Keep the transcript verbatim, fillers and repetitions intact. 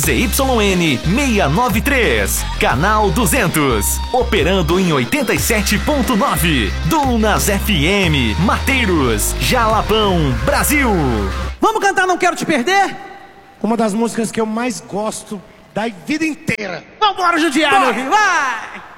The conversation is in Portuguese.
Z Y N seiscentos e noventa e três, canal duzentos, operando em oitenta e sete ponto nove, Dunas F M, Mateiros, Jalapão, Brasil. Vamos cantar Não Quero Te Perder? Uma das músicas que eu mais gosto da vida inteira. Vambora, judiar, meu filho, vai!